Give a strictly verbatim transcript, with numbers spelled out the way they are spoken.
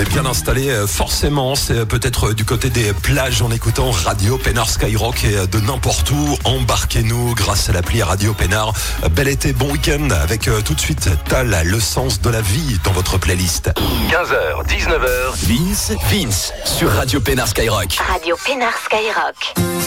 est bien installé, forcément, c'est peut-être du côté des plages en écoutant Radio Pénard Skyrock et de n'importe où. Embarquez-nous grâce à l'appli Radio Pénard. Bel été, bon week-end avec tout de suite Tal, le sens de la vie dans votre playlist. quinze heures, dix-neuf heures, Vince, Vince sur Radio Pénard Skyrock. Radio Pénard Skyrock.